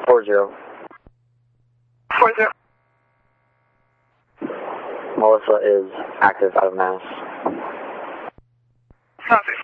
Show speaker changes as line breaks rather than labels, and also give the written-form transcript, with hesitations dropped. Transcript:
40.
40.
Melissa is active out of Mass.
Copy.